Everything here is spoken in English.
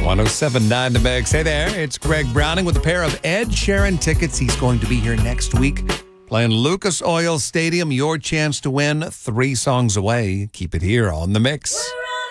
107.9 The Mix. Hey there, it's Greg Browning with a pair of Ed Sheeran tickets. He's going to be here next week playing Lucas Oil Stadium. Your chance to win 3 songs away. Keep it here on The Mix.